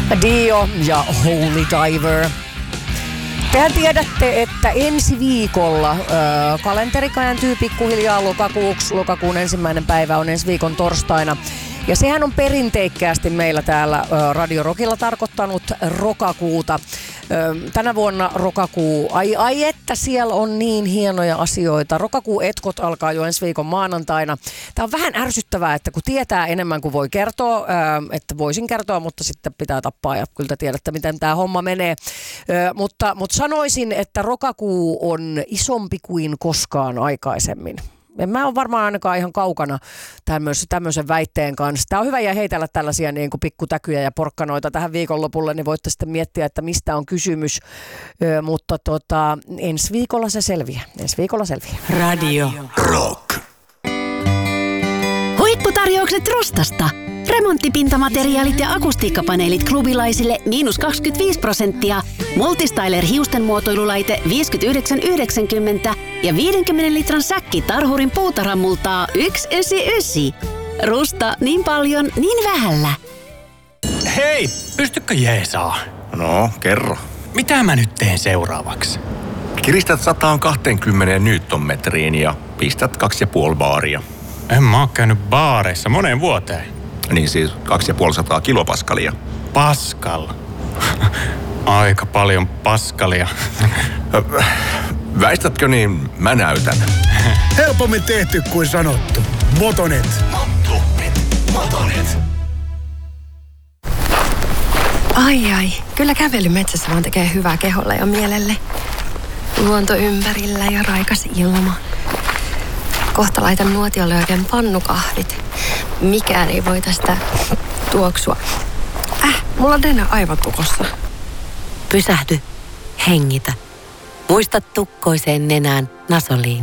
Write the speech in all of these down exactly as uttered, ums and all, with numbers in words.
Dio ja Holy Diver. Tehän tiedätte, että ensi viikolla ö, kalenteri kääntyy pikkuhiljaa lokakuuksi. Lokakuun ensimmäinen päivä on ensi viikon torstaina. Ja sehän on perinteikkäästi meillä täällä ö, Radio Rockilla tarkoittanut rokakuuta. Ö, tänä vuonna rokakuu, ai, ai että siellä on niin hienoja asioita. Rokakuu etkot alkaa jo ensi viikon maanantaina. Tämä on vähän ärsyttävää, että kun tietää enemmän kuin voi kertoa, ö, että voisin kertoa, mutta sitten pitää tappaa ja kyllä te tiedätte, miten tämä homma menee. Ö, mutta, mutta sanoisin, että rokakuu on isompi kuin koskaan aikaisemmin. En mä ole varmaan ainakaan ihan kaukana tämmöisen väitteen kanssa. Tämä on hyvä ja heitellä tällaisia niin kuin pikkutäkyjä ja porkkanoita tähän viikonlopulle, niin voitte sitten miettiä, että mistä on kysymys. Ö, mutta tota, ensi viikolla se selviää. Ensi viikolla selviää. Radio Rock. Huipputarjoukset Rustasta. Remonttipintamateriaalit ja akustiikkapaneelit klubilaisille miinus kaksikymmentäviisi prosenttia. Multistyler hiusten muotoilulaite viisikymmentäyhdeksän yhdeksänkymmentä ja viidenkymmenen litran säkki Tarhurin puutarhamultaa yksi yhdeksänkymmentäyhdeksän. Rusta niin paljon, niin vähällä. Hei, pystykö jeesaa? No, kerro. Mitä mä nyt teen seuraavaksi? Kiristät sata kaksikymmentä newtonmetriin ja pistät kaksi ja puoli baaria. En mä oo käynyt baareissa moneen vuoteen. Niin siis kaksi ja puoli sataa kilopaskalia. Paskal. Aika paljon paskalia. Väistätkö niin, mä näytän. Helpommin tehty kuin sanottu. Motonet. Motonet. Motonet. Ai ai, kyllä kävely metsässä vaan tekee hyvää keholle ja mielelle. Luonto ympärillä ja raikas ilma. Kohta laitan nuotiolle oikein pannukahvit. Mikään ei voi tästä tuoksua. Äh, mulla on nenä aivan tukossa. Pysähdy. Hengitä. Muista tukkoiseen nenään Nasoliin.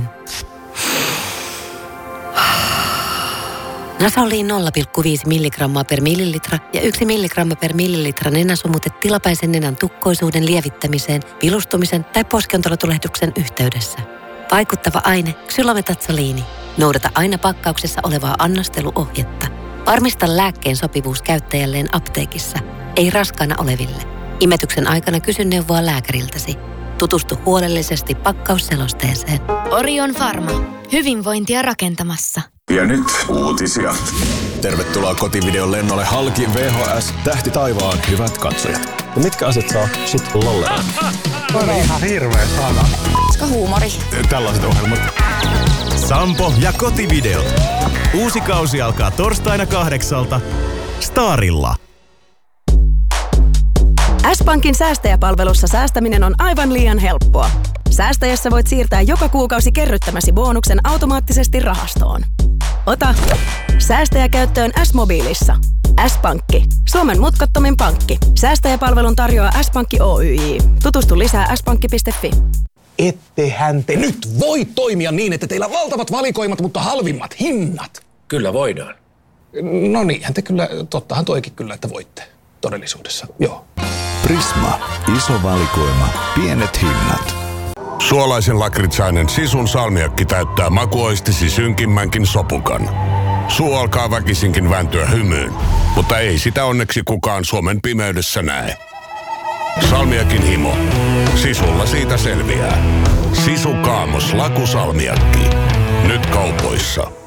Nasoliin nolla pilkku viisi milligrammaa per millilitra ja yksi milligramma per millilitra nenäsumute tilapäisen nenän tukkoisuuden lievittämiseen, vilustumisen tai poskiontelotulehduksen yhteydessä. Vaikuttava aine ksylometatsoliini. Noudata aina pakkauksessa olevaa annosteluohjetta. Varmista lääkkeen sopivuus käyttäjälleen apteekissa, ei raskaana oleville. Imetyksen aikana kysy neuvoa lääkäriltäsi. Tutustu huolellisesti pakkausselosteeseen. Orion Pharma. Hyvinvointia rakentamassa. Ja nyt uutisia. Tervetuloa kotivideon lennolle halki V H S Tähti taivaan, hyvät katsojat. Ja mitkä asiat saa sit lollella? On ihan hirveä sana. Koska huumori. Tällaiset ohjelmat. Sampo ja kotivideot. Uusi kausi alkaa torstaina kahdeksalta Starilla. S-Pankin säästäjäpalvelussa säästäminen on aivan liian helppoa. Säästäjässä voit siirtää joka kuukausi kerryttämäsi bonuksen automaattisesti rahastoon. Ota säästäjäkäyttöön S-mobiilissa. S-Pankki. Suomen mutkattomin pankki. Säästäjäpalvelun tarjoaa S-Pankki Oyj. Tutustu lisää s pankki piste fi. Ettehän te nyt voi toimia niin, että teillä on valtavat valikoimat, mutta halvimmat hinnat. Kyllä voidaan. No niinhän te kyllä, tottahan toikin kyllä, että voitte todellisuudessa, joo. Prisma. Iso valikoima. Pienet hinnat. Suolaisen lakritsainen Sisun salmiakki täyttää makuoistisi synkimmänkin sopukan. Suu alkaa väkisinkin vääntyä hymyyn, mutta ei sitä onneksi kukaan Suomen pimeydessä näe. Salmiakin himo. Sisulla siitä selviää. Sisu Kaamos lakusalmiakki. Nyt kaupoissa.